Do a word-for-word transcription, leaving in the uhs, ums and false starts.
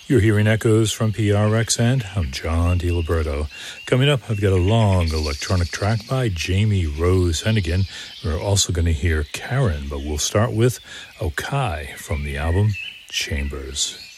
You're hearing echoes from P R X, and I'm John DiLiberto. Coming up, I've got a long electronic track by Jamie Rose Hennigan. We're also going to hear Karen, but we'll start with Okai from the album Chambers.